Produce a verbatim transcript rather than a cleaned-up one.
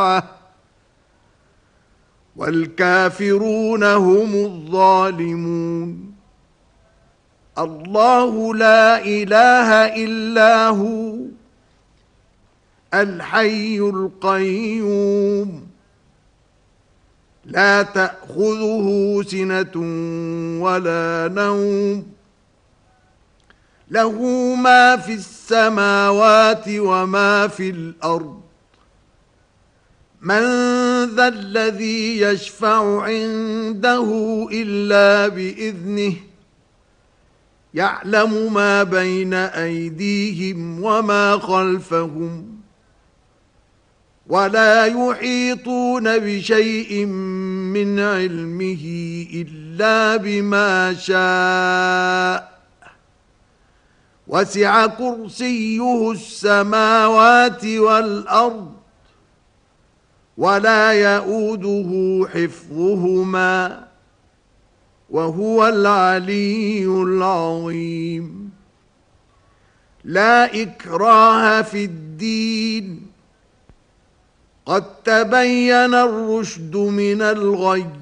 والكافرون هم الظالمون. الله لا إله إلا هو الحي القيوم لا تأخذه سنة ولا نوم له ما في السماوات وما في الأرض من ذا الذي يشفع عنده إلا بإذنه يعلم ما بين أيديهم وما خلفهم ولا يحيطون بشيء من علمه إلا بما شاء وسع كرسيه السماوات والأرض ولا يؤوده حفظهما وهو العلي العظيم. لا إكراه في الدين قد تبين الرشد من الغي